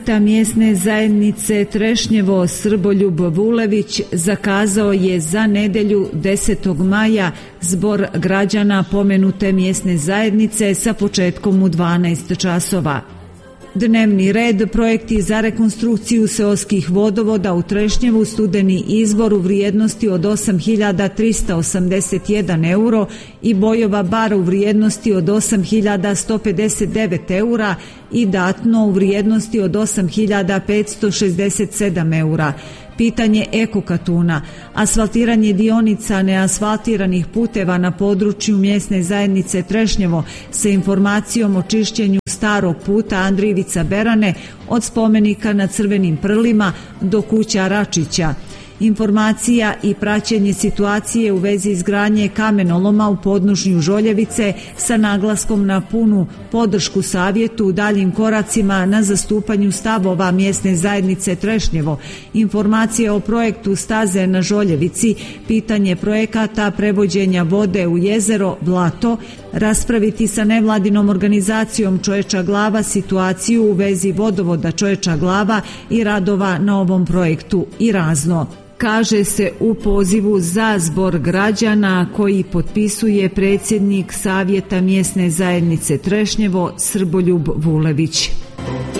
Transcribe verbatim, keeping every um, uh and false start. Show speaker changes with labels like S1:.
S1: Ta mjesne zajednice Trešnjevo Srboljub Vulević zakazao je za nedjelju desetog maja zbor građana pomenute mjesne zajednice sa početkom u dvanaest časova. Dnevni red, projekti za rekonstrukciju seoskih vodovoda u Trešnjevu, studeni izbor u vrijednosti od osam hiljada trista osamdeset jedan euro i bojova bar u vrijednosti od osam hiljada sto pedeset devet eura i datno u vrijednosti od osam hiljada petsto šezdeset sedam eura. Pitanje ekokatuna, asfaltiranje dionica neasfaltiranih puteva na području mjesne zajednice Trešnjevo sa informacijom o čišćenju starog puta Andrijevica Berane od spomenika na Crvenim Prlima do kuća Račića. Informacija i praćenje situacije u vezi izgradnje kamenoloma u podnožnju Žoljevice sa naglaskom na punu podršku savjetu u daljim koracima na zastupanju stavova mjesne zajednice Trešnjevo. Informacije o projektu staze na Žoljevici, pitanje projekata prevođenja vode u jezero Blato, raspraviti sa nevladinom organizacijom Čoječa Glava situaciju u vezi vodovoda Čoječa Glava i radova na ovom projektu i razno. Kaže se u pozivu za zbor građana koji potpisuje predsjednik Savjeta mjesne zajednice Trešnjevo Srboljub Vulević.